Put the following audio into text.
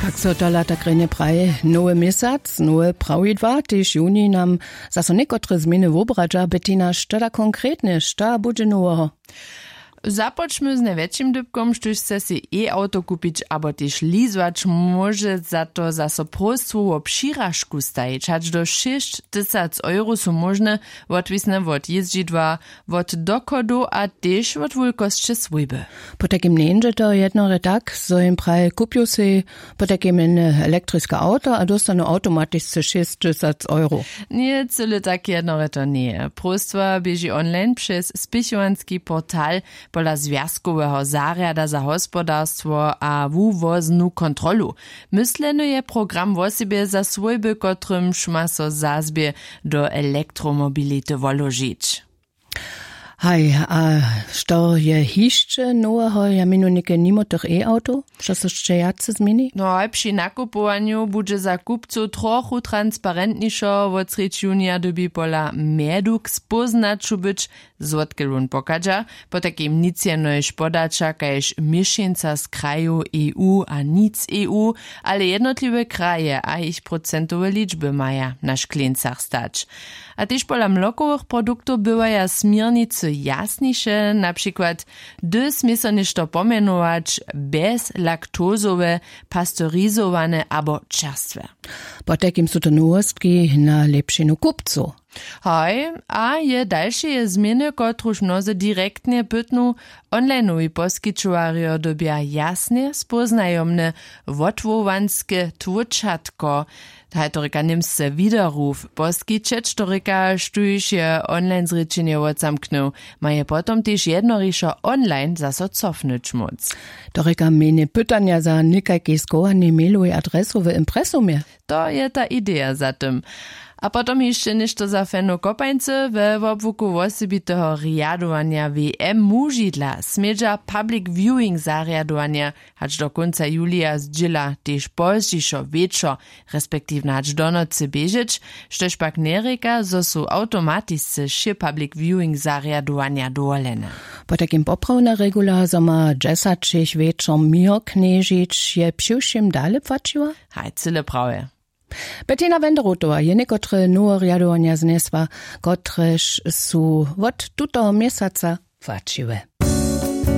Tak so to lata krene praje nowy miesiąc, nowe prawidła, też juni nam zaso niekotre zmiany wobradza, Bettina, šta konkretnie, šta bude nowego? Započmy z najväčším dybkom, štuž chce si e-auto kupić, abo też lizwać, może za to zaso prostwo o přiražku stajić, hač do 6,000 € są możne odwisne od jeździdła, od dochodu a też od wielkości swojby. Po takim nenže to jednore tak, so im praje kupiu si po takim elektriske auto, a dostanu automaticznie 6,000 €. Nie, cyle tak jednore to nie. Prostwa bieži online przez spichowanski portal pola związkowego zariada za hospodarstwo a wuvoznu kontrolu. Mysleno je program w osobie za swojby, kotrym ma so zazbie do elektromobility woložić. Hej, a što je hišće nowego, ja minunike nimo tych e-auto? Što se še jace zmieni? No, przy nakupowaniu bude za kupcu trochu transparentniejszo, od 3 junia dobi pola meduk spoznać być złotkelun pokaża, po takim nic jenoś podača, kajż mieszczenca z kraju EU a nic EU, ale jednotliwe kraje a ich procentowe liczby maja na szklencach stać. A też pola mlokowych produktów bywaja smiernicy jasniejsze, na przykład dys miso ništo pomenować bezlaktozowe, pasteurizowane abo czerstwe. Po takim su to nowostki na lepšinu kupcu. Hoj, a je dalsze zmiany, kotruž mnoze direktnie pytnu, onlineowi poskičovario dobia jasne, spoznajomne, wotwowanskie tłuczatko. Tajtorika Nimse widerruf, poskičeć torika, štuž je online zrečenje odzamknął, ma je potom też jednoriszo online zaso cofnąć moc. Torika mene pytania za nikajkie skołanie mailowej adresu w impresumie. To je ta idea za tym. A potom jeszcze ništo za fenokopańce we obvuku osobitego riadowania WM mužidla smedža public viewing zariadowania, hacz do końca julia zdziela też pozdzišo wieczo, respektywnie hacz do nocy biežeć, štož pak nereka, zo su automatisce še public viewing zariadowania dovolene. Po takim poprawna regula, zo ma 10 wieczom mir kniežić, je přiušim dale płaciła? Hej, cyle prawie. Bettina Wenderotová je niekotre nowe riadovania znesła, kotrež su od tutého mjesaca płaciły.